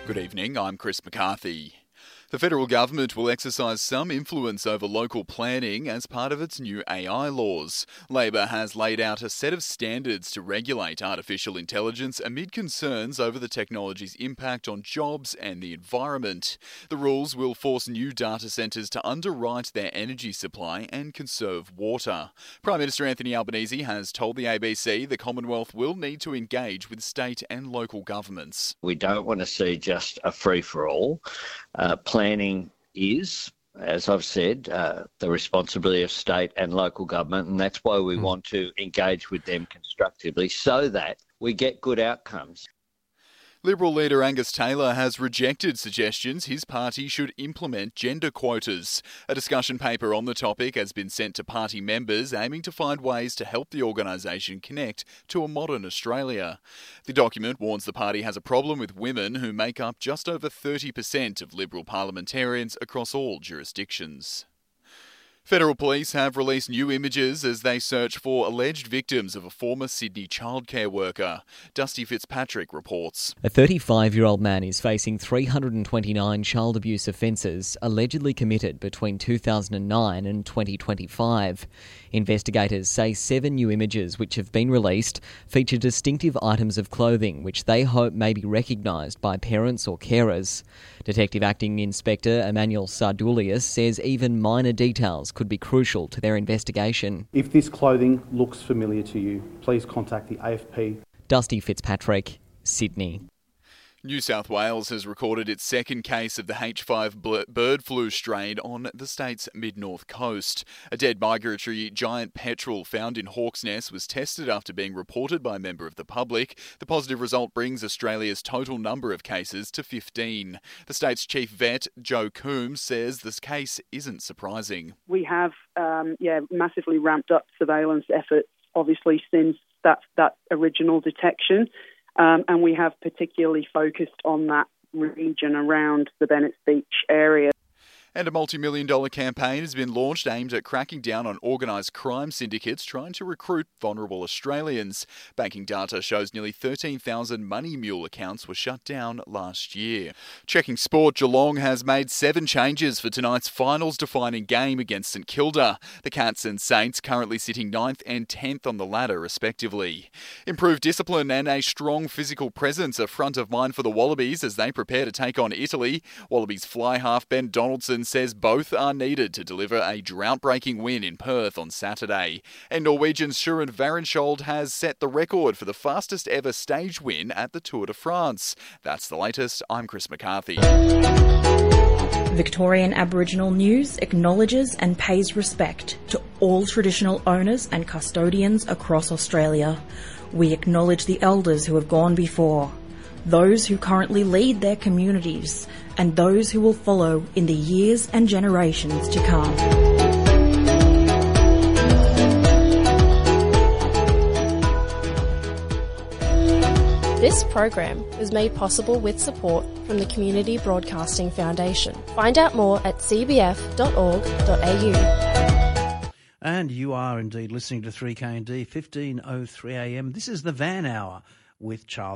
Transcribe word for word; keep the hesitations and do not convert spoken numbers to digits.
Good evening, I'm Chris McCarthy. The federal government will exercise some influence over local planning as part of its new A I laws. Labor has laid out a set of standards to regulate artificial intelligence amid concerns over the technology's impact on jobs and the environment. The rules will force new data centres to underwrite their energy supply and conserve water. Prime Minister Anthony Albanese has told the A B C the Commonwealth will need to engage with state and local governments. We don't want to see just a free-for-all. Uh, planning is, as I've said, uh, the responsibility of state and local government, and that's why we mm. want to engage with them constructively so that we get good outcomes. Liberal leader Angus Taylor has rejected suggestions his party should implement gender quotas. A discussion paper on the topic has been sent to party members aiming to find ways to help the organisation connect to a modern Australia. The document warns the party has a problem with women who make up just over thirty percent of Liberal parliamentarians across all jurisdictions. Federal police have released new images as they search for alleged victims of a former Sydney childcare worker. Dusty Fitzpatrick reports. A thirty-five-year-old man is facing three hundred twenty-nine child abuse offences allegedly committed between two thousand nine and twenty twenty-five. Investigators say seven new images which have been released feature distinctive items of clothing which they hope may be recognised by parents or carers. Detective Acting Inspector Emmanuel Sardulius says even minor details could be crucial to their investigation. If this clothing looks familiar to you, please contact the A F P. Dusty Fitzpatrick, Sydney. New South Wales has recorded its second case of the H five bird flu strain on the state's mid-north coast. A dead migratory giant petrel found in Hawk's Nest was tested after being reported by a member of the public. The positive result brings Australia's total number of cases to fifteen. The state's chief vet, Joe Coombs, says this case isn't surprising. We have um, yeah, massively ramped up surveillance efforts, obviously, since that, that original detection. Um, and we have particularly focused on that region around the Bennetts Beach area. And a multi-million dollar campaign has been launched aimed at cracking down on organised crime syndicates trying to recruit vulnerable Australians. Banking data shows nearly thirteen thousand Money Mule accounts were shut down last year. Checking sport, Geelong has made seven changes for tonight's finals-defining game against St Kilda. The Cats and Saints currently sitting ninth and tenth on the ladder, respectively. Improved discipline and a strong physical presence are front of mind for the Wallabies as they prepare to take on Italy. Wallabies fly half Ben Donaldson says both are needed to deliver a drought-breaking win in Perth on Saturday. And Norwegian's Søren Varenshold has set the record for the fastest ever stage win at the Tour de France. That's the latest. I'm Chris McCarthy. Victorian Aboriginal News acknowledges and pays respect to all traditional owners and custodians across Australia. We acknowledge the elders who have gone before, those who currently lead their communities, and those who will follow in the years and generations to come. This program was made possible with support from the Community Broadcasting Foundation. Find out more at c b f dot org dot a u. And you are indeed listening to three K and D, fifteen oh three a m. This is the Van Hour with Charles